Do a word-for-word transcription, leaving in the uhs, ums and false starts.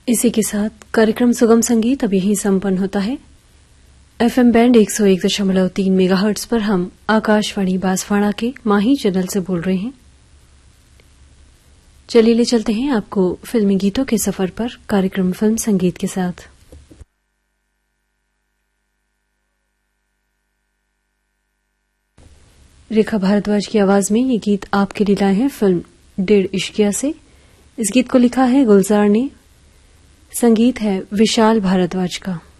इसी के साथ कार्यक्रम सुगम संगीत अब यहीं संपन्न होता है। एफएम बैंड एक सौ एक दशमलव तीन मेगाहर्ट्ज पर हम आकाशवाणी बांसवाड़ा के माही चैनल से बोल रहे हैं। चलिए ले चलते हैं आपको फिल्मी गीतों के सफर पर कार्यक्रम फिल्म संगीत के साथ। रेखा भारद्वाज की आवाज में ये गीत आपके लिए लाए हैं फिल्म डेढ़ इश्किया से। इस गीत को लिखा है गुलजार ने, संगीत है विशाल भारद्वाज का।